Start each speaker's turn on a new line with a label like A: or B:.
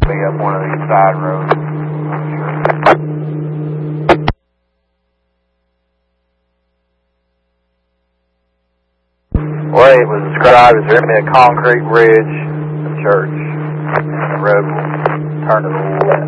A: be up one of these side roads. Well, it was described as there being a concrete ridge, a church, and the road will turn to the left.